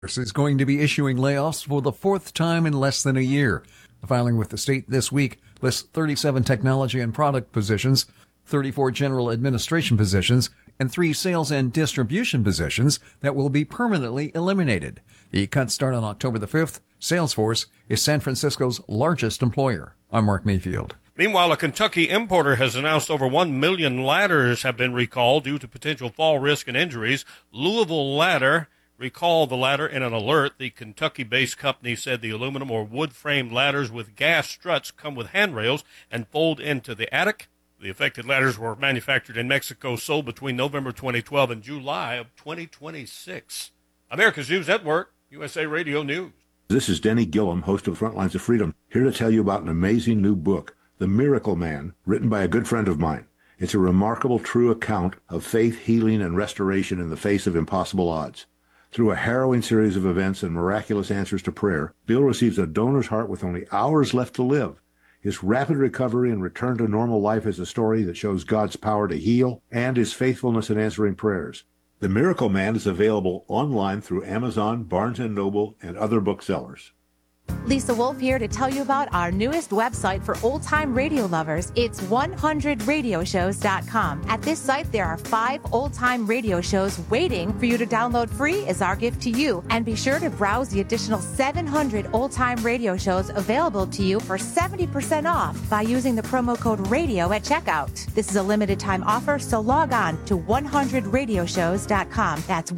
is going to be issuing layoffs for the fourth time in less than a year. The filing with the state this week lists 37 technology and product positions, 34 general administration positions, and 3 sales and distribution positions that will be permanently eliminated. The cuts start on October the 5th. Salesforce is San Francisco's largest employer. I'm Mark Mayfield. Meanwhile, a Kentucky importer has announced over 1 million ladders have been recalled due to potential fall risk and injuries. Louisville Ladder recalled the ladder in an alert. The Kentucky-based company said the aluminum or wood-framed ladders with gas struts come with handrails and fold into the attic. The affected ladders were manufactured in Mexico, sold between November 2012 and July of 2026. America's News Network, USA Radio News. This is Denny Gillum, host of Frontlines of Freedom, here to tell you about an amazing new book, The Miracle Man, written by a good friend of mine. It's a remarkable, true account of faith, healing, and restoration in the face of impossible odds. Through a harrowing series of events and miraculous answers to prayer, Bill receives a donor's heart with only hours left to live. His rapid recovery and return to normal life is a story that shows God's power to heal and his faithfulness in answering prayers. The Miracle Man is available online through Amazon, Barnes & Noble, and other booksellers. Lisa Wolf here to tell you about our newest website for old-time radio lovers. It's 100radioshows.com. At this site, there are 5 old-time radio shows waiting for you to download free as our gift to you. And be sure to browse the additional 700 old-time radio shows available to you for 70% off by using the promo code RADIO at checkout. This is a limited-time offer, so log on to 100radioshows.com. That's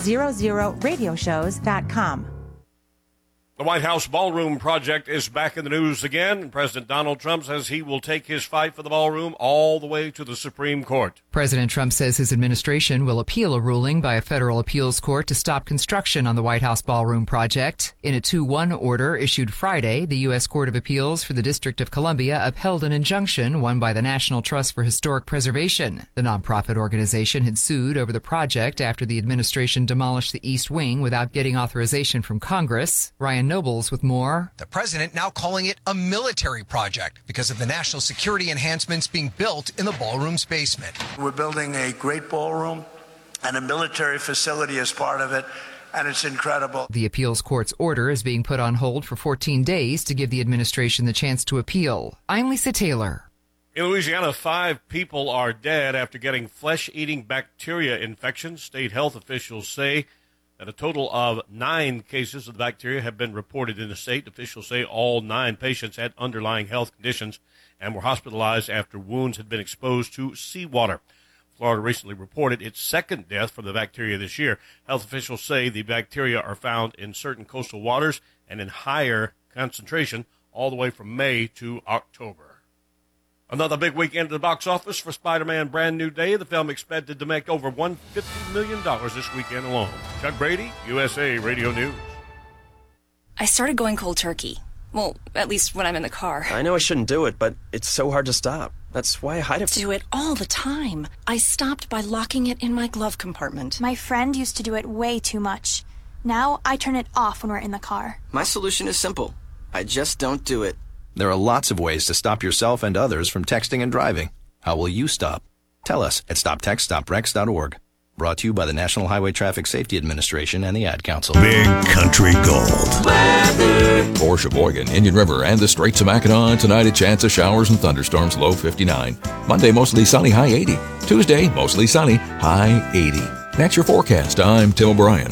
100radioshows.com. The White House Ballroom Project is back in the news again. President Donald Trump says he will take his fight for the ballroom all the way to the Supreme Court. President Trump says his administration will appeal a ruling by a federal appeals court to stop construction on the White House Ballroom Project. In a 2-1 order issued Friday, the U.S. Court of Appeals for the District of Columbia upheld an injunction won by the National Trust for Historic Preservation. The nonprofit organization had sued over the project after the administration demolished the East Wing without getting authorization from Congress. Ryan Nobles with more. The president now calling it a military project because of the national security enhancements being built in the ballroom's basement. We're building a great ballroom and a military facility as part of it, and it's incredible. The appeals court's order is being put on hold for 14 days to give the administration the chance to appeal. I'm Lisa Taylor. In Louisiana, 5 people are dead after getting flesh-eating bacteria infections. State health officials say that a total of 9 cases of the bacteria have been reported in the state. Officials say all 9 patients had underlying health conditions and were hospitalized after wounds had been exposed to seawater. Florida recently reported its 2nd death from the bacteria this year. Health officials say the bacteria are found in certain coastal waters and in higher concentration all the way from May to October. Another big weekend at the box office for Spider-Man Brand New Day. The film expected to make over $150 million this weekend alone. Chuck Brady, USA Radio News. I started going cold turkey. Well, at least when I'm in the car. I know I shouldn't do it, but it's so hard to stop. That's why I hide it. Do it all the time. I stopped by locking it in my glove compartment. My friend used to do it way too much. Now I turn it off when we're in the car. My solution is simple. I just don't do it. There are lots of ways to stop yourself and others from texting and driving. How will you stop? Tell us at stoptextstoprex.org. Brought to you by the National Highway Traffic Safety Administration and the Ad Council. Big Country Gold. Weather. For Sheboygan, Indian River, and the Straits of Mackinac, tonight a chance of showers and thunderstorms, low 59. Monday, mostly sunny, high 80. Tuesday, mostly sunny, high 80. That's your forecast. I'm Tim O'Brien.